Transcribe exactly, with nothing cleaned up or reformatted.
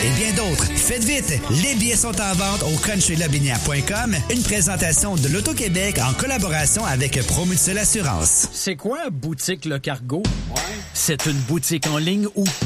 et bien d'autres. Faites vite, les billets sont en vente au country lobinière point com, une présentation de l'Auto-Québec en collaboration avec Promutuelle Assurance. C'est quoi Boutique Le Cargo? Ouais. C'est une boutique en ligne où